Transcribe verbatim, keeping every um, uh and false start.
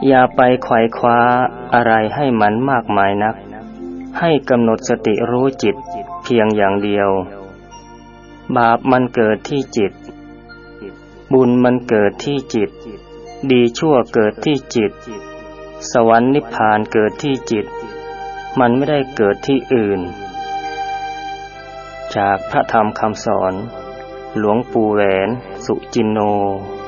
อย่าไปไขว่คว้าอะไรให้มันมากมายนักให้กำหนดสติรู้จิตเพียงอย่างเดียวบาปมันเกิดที่จิตบุญมันเกิดที่จิตดีชั่วเกิดที่จิตสวรรค์นิพพานเกิดที่จิตมันไม่ได้เกิดที่อื่นจากพระธรรมคำสอนหลวงปู่แหวนสุจินโน